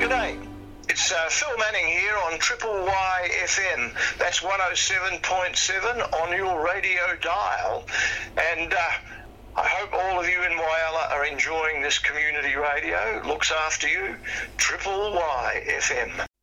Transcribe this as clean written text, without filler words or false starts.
G'day. It's Phil Manning here on Triple Y FM. That's 107.7 on your radio dial. And I hope all of you in Whyalla are enjoying this community radio. Looks after you. Triple Y FM.